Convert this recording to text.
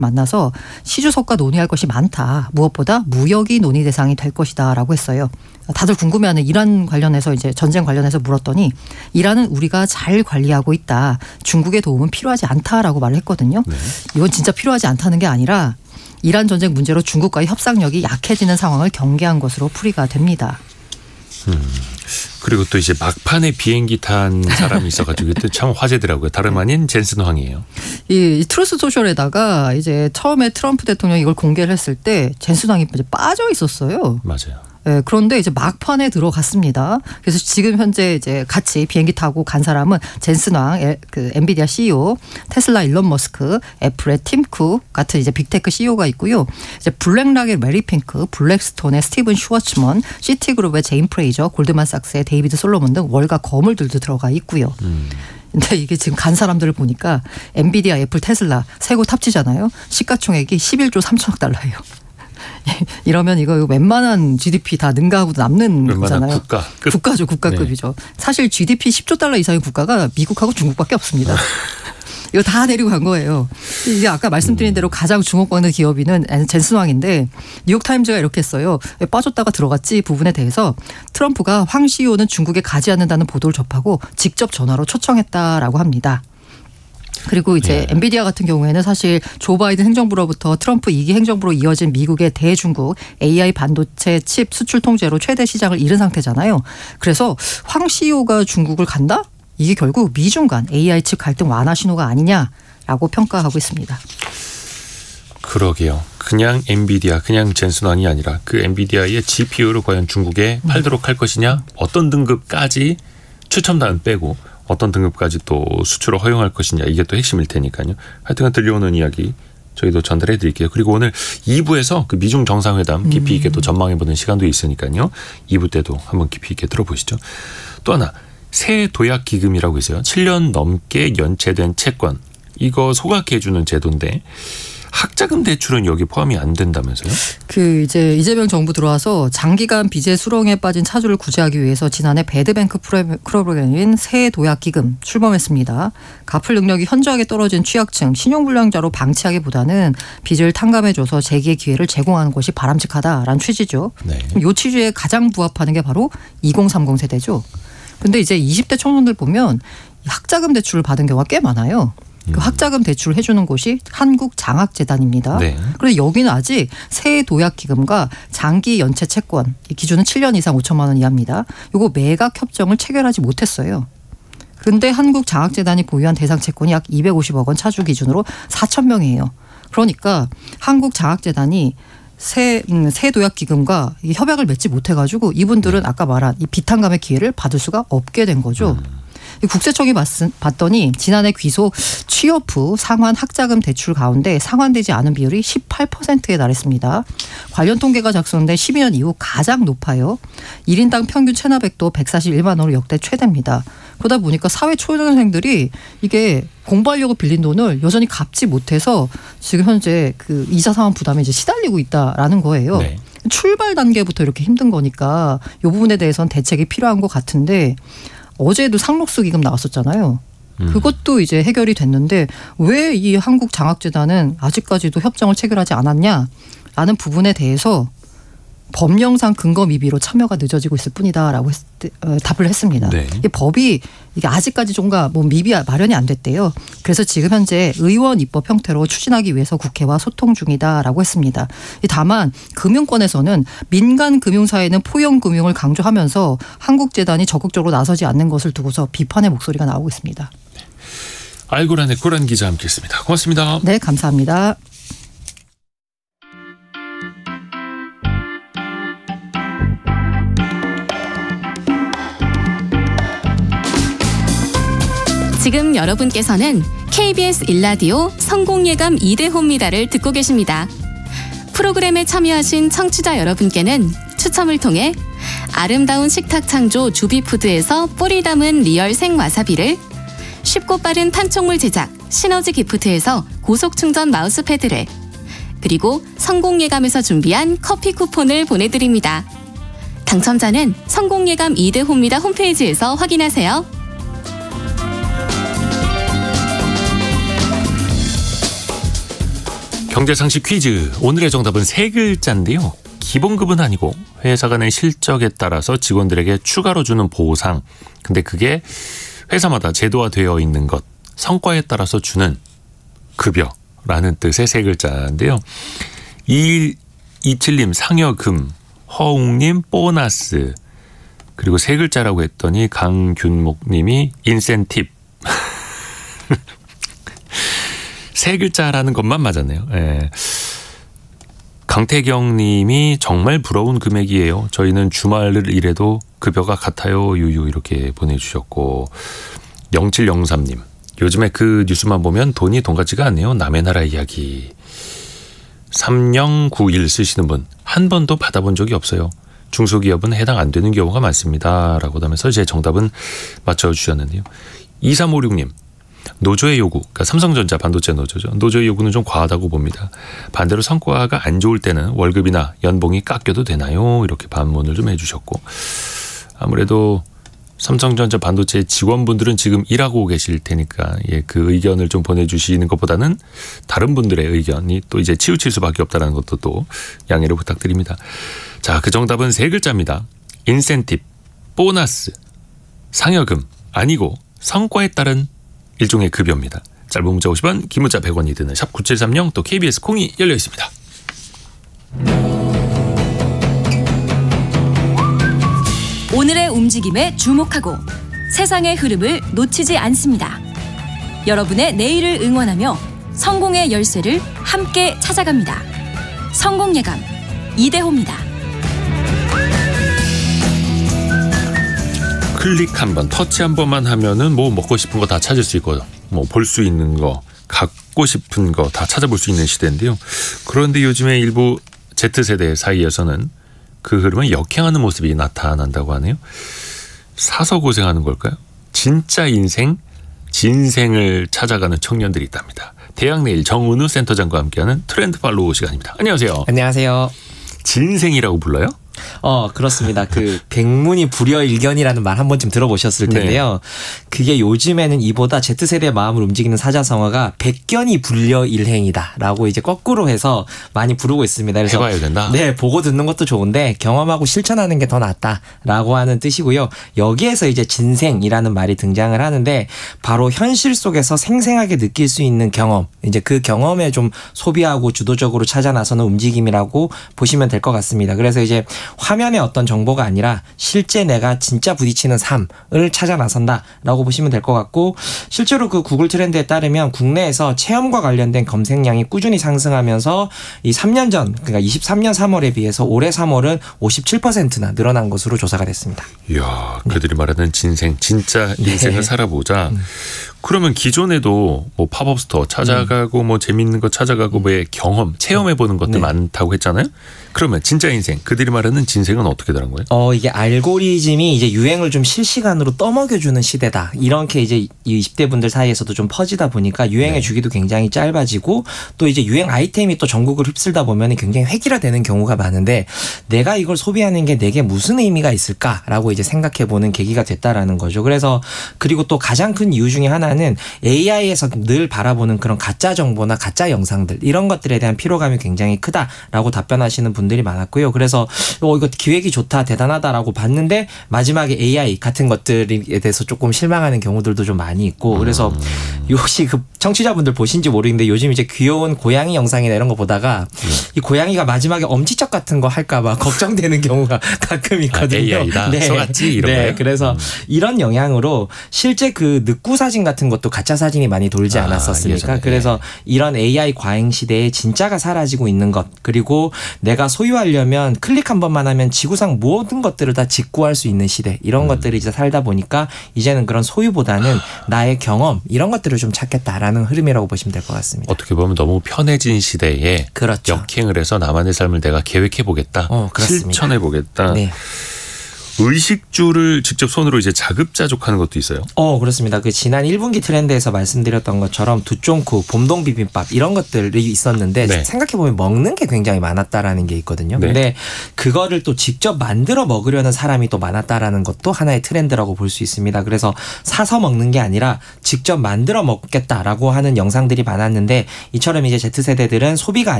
만나서 시주석과 논의할 것이 많다. 무엇보다 무역이 논의 대상이 될 것이다라고 했어요. 다들 궁금해하는 이란 관련해서 이제 전쟁 관련해서 물었더니 이란은 우리가 잘 관리하고 있다. 중국의 도움은 필요하지 않다라고 말을 했거든요. 네. 이건 진짜 필요하지 않다는 게 아니라 이란 전쟁 문제로 중국과의 협상력이 약해지는 상황을 경계한 것으로 풀이가 됩니다. 그리고 또 이제 막판에 비행기 탄 사람이 있어가지고 참 화제더라고요. 다름 아닌 젠슨 황이에요. 이 트루스 소셜에다가 이제 처음에 트럼프 대통령이 이걸 공개를 했을 때 젠슨 황이 이제 빠져 있었어요. 맞아요. 네, 그런데 이제 막판에 들어갔습니다. 그래서 지금 현재 이제 같이 비행기 타고 간 사람은 젠슨 황, 그 엔비디아 CEO, 테슬라 일론 머스크, 애플의 팀 쿡 같은 이제 빅테크 CEO가 있고요. 이제 블랙락의 메리 핑크, 블랙스톤의 스티븐 슈워츠먼, 시티그룹의 제임 프레이저, 골드만삭스의 데이비드 솔로몬 등 월가 거물들도 들어가 있고요. 근데 이게 지금 간 사람들을 보니까 엔비디아, 애플, 테슬라 세 곳 합치잖아요. 시가총액이 11조 3천억 달러예요. 이러면 이거 웬만한 GDP 다 능가하고도 남는 거잖아요. 국가죠. 국가급이죠. 네. 사실 GDP 10조 달러 이상의 국가가 미국하고 중국밖에 없습니다. 이거 다 데리고 간 거예요. 이게 아까 말씀드린 대로 가장 주목받는 기업인은 젠슨 황인데 뉴욕타임즈가 이렇게 했어요. 빠졌다가 들어갔지 부분에 대해서 트럼프가 황 CEO는 중국에 가지 않는다는 보도를 접하고 직접 전화로 초청했다라고 합니다. 그리고 이제 엔비디아 같은 경우에는 사실 조 바이든 행정부로부터 트럼프 2기 행정부로 이어진 미국의 대중국 AI 반도체 칩 수출 통제로 최대 시장을 잃은 상태잖아요. 그래서 황 CEO가 중국을 간다? 이게 결국 미중 간 AI 칩 갈등 완화 신호가 아니냐라고 평가하고 있습니다. 그러게요. 그냥 엔비디아, 그냥 젠슨 황이 아니라 그 엔비디아의 GPU를 과연 중국에 팔도록 할 것이냐, 어떤 등급까지 최첨단 빼고 어떤 등급까지 또 수출을 허용할 것이냐, 이게 또 핵심일 테니까요. 하여튼 들려오는 이야기 저희도 전달해 드릴게요. 그리고 오늘 2부에서 그 미중 정상회담 깊이 있게 또 전망해보는 시간도 있으니까요. 2부 때도 한번 깊이 있게 들어보시죠. 또 하나, 새 도약 기금이라고 있어요. 7년 넘게 연체된 채권. 이거 소각해주는 제도인데 학자금 대출은 여기 포함이 안 된다면서요? 그 이제 이재명 정부 들어와서 장기간 빚의 수렁에 빠진 차주를 구제하기 위해서 지난해 배드뱅크 프로그램인 새 도약 기금 출범했습니다. 갚을 능력이 현저하게 떨어진 취약층, 신용불량자로 방치하기보다는 빚을 탕감해줘서 재기의 기회를 제공하는 것이 바람직하다라는 취지죠. 네. 이 취지에 가장 부합하는 게 바로 2030 세대죠. 근데 이제 20대 청년들 보면 학자금 대출을 받은 경우가 꽤 많아요. 그 학자금 대출을 해주는 곳이 한국장학재단입니다. 네. 그런데 여기는 아직 새 도약기금과 장기 연체 채권 기준은 7년 이상 5천만 원 이하입니다. 이거 매각 협정을 체결하지 못했어요. 그런데 한국장학재단이 보유한 대상 채권이 약 250억 원 차주 기준으로 4천 명이에요. 그러니까 한국장학재단이 새 도약기금과 협약을 맺지 못해가지고 이분들은 아까 말한 이 비탄감의 기회를 받을 수가 없게 된 거죠. 국세청이 봤더니 지난해 귀속 취업 후 상환 학자금 대출 가운데 상환되지 않은 비율이 18%에 달했습니다. 관련 통계가 작성된 12년 이후 가장 높아요. 1인당 평균 체납액도 141만 원으로 역대 최대입니다. 그러다 보니까 사회 초년생들이 이게 공부하려고 빌린 돈을 여전히 갚지 못해서 지금 현재 그 이자 상환 부담에 이제 시달리고 있다라는 거예요. 네. 출발 단계부터 이렇게 힘든 거니까 이 부분에 대해서는 대책이 필요한 것 같은데 어제도 상록수 기금 나왔었잖아요. 그것도 이제 해결이 됐는데 왜 이 한국장학재단은 아직까지도 협정을 체결하지 않았냐라는 부분에 대해서 법령상 근거 미비로 참여가 늦어지고 있을 뿐이다라고 답을 했습니다. 네. 이 법이 이게 아직까지 좀가 뭐 미비 마련이 안 됐대요. 그래서 지금 현재 의원 입법 형태로 추진하기 위해서 국회와 소통 중이다라고 했습니다. 다만 금융권에서는 민간 금융사에는 포용 금융을 강조하면서 한국재단이 적극적으로 나서지 않는 것을 두고서 비판의 목소리가 나오고 있습니다. 네. 알고란의 고란 기자 함께했습니다. 고맙습니다. 네, 감사합니다. 지금 여러분께서는 KBS 1라디오 성공예감 2대호입니다를 듣고 계십니다. 프로그램에 참여하신 청취자 여러분께는 추첨을 통해 아름다운 식탁 창조 주비푸드에서 뿌리 담은 리얼 생와사비를, 쉽고 빠른 판촉물 제작 시너지 기프트에서 고속충전 마우스패드를, 그리고 성공예감에서 준비한 커피 쿠폰을 보내드립니다. 당첨자는 성공예감 2대호입니다 홈페이지에서 확인하세요. 경제상식 퀴즈. 오늘의 정답은 세 글자인데요. 기본급은 아니고 회사가 낸 실적에 따라서 직원들에게 추가로 주는 보상. 근데 그게 회사마다 제도화되어 있는 것, 성과에 따라서 주는 급여라는 뜻의 세 글자인데요. 2127님 상여금, 허웅님 보너스, 그리고 세 글자라고 했더니 강균목님이 인센티브. 세 글자라는 것만 맞았네요. 예. 강태경 님이 정말 부러운 금액이에요. 저희는 주말을 일해도 급여가 같아요. 유유 이렇게 보내주셨고 0703님 요즘에 그 뉴스만 보면 돈이 돈 같지가 않네요. 남의 나라 이야기. 3091 쓰시는 분 한 번도 받아본 적이 없어요. 중소기업은 해당 안 되는 경우가 많습니다. 라고 하면서 제 정답은 맞춰주셨는데요. 2356님 노조의 요구, 그러니까 삼성전자 반도체 노조죠. 노조의 요구는 좀 과하다고 봅니다. 반대로 성과가 안 좋을 때는 월급이나 연봉이 깎여도 되나요? 이렇게 반문을 좀 해주셨고 아무래도 삼성전자 반도체 직원분들은 지금 일하고 계실 테니까 그 의견을 좀 보내주시는 것보다는 다른 분들의 의견이 또 이제 치우칠 수밖에 없다는 것도 또 양해를 부탁드립니다. 자, 그 정답은 세 글자입니다. 인센티브, 보너스, 상여금 아니고 성과에 따른 일종의 급여입니다. 짧은 문자 50원, 긴 문자 100원이 드는 샵 9730 또 KBS 콩이 열려 있습니다. 오늘의 움직임에 주목하고 세상의 흐름을 놓치지 않습니다. 여러분의 내일을 응원하며 성공의 열쇠를 함께 찾아갑니다. 성공예감 이대호입니다. 클릭 한 번, 터치 한 번만 하면은 뭐 먹고 싶은 거 다 찾을 수 있고 뭐 볼 수 있는 거, 갖고 싶은 거 다 찾아볼 수 있는 시대인데요. 그런데 요즘에 일부 Z세대 사이에서는 그 흐름을 역행하는 모습이 나타난다고 하네요. 사서 고생하는 걸까요? 진짜 인생, 진생을 찾아가는 청년들이 있답니다. 대학내일 정은우 센터장과 함께하는 트렌드 팔로우 시간입니다. 안녕하세요. 안녕하세요. 진생이라고 불러요? 그렇습니다. 그 백문이 불여일견이라는 말 한 번쯤 들어보셨을 텐데요. 그게 요즘에는 이보다 Z세대의 마음을 움직이는 사자성어가 백견이 불여일행이다라고 이제 거꾸로 해서 많이 부르고 있습니다. 그래서 해봐야 된다. 네, 보고 듣는 것도 좋은데 경험하고 실천하는 게 더 낫다라고 하는 뜻이고요. 여기에서 이제 진생이라는 말이 등장을 하는데 바로 현실 속에서 생생하게 느낄 수 있는 경험, 이제 그 경험에 좀 소비하고 주도적으로 찾아 나서는 움직임이라고 보시면 될 것 같습니다. 그래서 이제 화면의 어떤 정보가 아니라 실제 내가 진짜 부딪히는 삶을 찾아 나선다라고 보시면 될 것 같고 실제로 그 구글 트렌드에 따르면 국내에서 체험과 관련된 검색량이 꾸준히 상승하면서 이 3년 전 그러니까 23년 3월에 비해서 올해 3월은 57%나 늘어난 것으로 조사가 됐습니다. 이야, 그들이 말하는 진생, 진짜 인생을 살아보자. 그러면 기존에도 뭐 팝업 스토어 찾아가고 뭐 재밌는 거 찾아가고 뭐의 경험, 체험해보는 것들 많다고 했잖아요. 그러면 진짜 인생, 그들이 말하는 진생은 어떻게 다른 거예요? 이게 알고리즘이 이제 유행을 좀 실시간으로 떠먹여주는 시대다. 이렇게 이제 이 20대 분들 사이에서도 좀 퍼지다 보니까 유행의 주기도 굉장히 짧아지고 또 이제 유행 아이템이 또 전국을 휩쓸다 보면 굉장히 획일화되는 경우가 많은데 내가 이걸 소비하는 게 내게 무슨 의미가 있을까라고 이제 생각해보는 계기가 됐다라는 거죠. 그래서 그리고 또 가장 큰 이유 중에 하나는 AI에서 늘 바라보는 그런 가짜 정보나 가짜 영상들 이런 것들에 대한 피로감이 굉장히 크다라고 답변하시는 분들이 많았고요. 그래서 이거 기획이 좋다 대단하다라고 봤는데 마지막에 AI 같은 것들에 대해서 조금 실망하는 경우들도 좀 많이 있고 그래서 혹시 그 청취자분들 보신지 모르겠는데 요즘 이제 귀여운 고양이 영상이나 이런 거 보다가 이 고양이가 마지막에 엄지척 같은 거 할까봐 걱정되는 경우가 가끔 있거든요. AI다. 속았지 이런 거예요. 그래서 이런 영향으로 실제 그 늑구 사진 같은 것도 가짜 사진이 많이 돌지 않았었습니까? 예전에. 그래서 이런 AI 과잉 시대에 진짜가 사라지고 있는 것 그리고 내가 소유하려면 클릭 한 번만 하면 지구상 모든 것들을 다 직구할 수 있는 시대 이런 것들을 이제 살다 보니까 이제는 그런 소유보다는 나의 경험 이런 것들을 좀 찾겠다라는 흐름이라고 보시면 될 것 같습니다. 어떻게 보면 너무 편해진 시대에 그렇죠. 역행을 해서 나만의 삶을 내가 계획해보겠다. 그렇습니다. 실천해보겠다. 네. 의식주를 직접 손으로 이제 자급자족하는 것도 있어요. 그렇습니다. 그 지난 1분기 트렌드에서 말씀드렸던 것처럼 두쫑쿠, 봄동 비빔밥 이런 것들이 있었는데 네. 생각해 보면 먹는 게 굉장히 많았다라는 게 있거든요. 네. 근데 그거를 또 직접 만들어 먹으려는 사람이 또 많았다라는 것도 하나의 트렌드라고 볼 수 있습니다. 그래서 사서 먹는 게 아니라 직접 만들어 먹겠다라고 하는 영상들이 많았는데 이처럼 이제 Z세대들은 소비가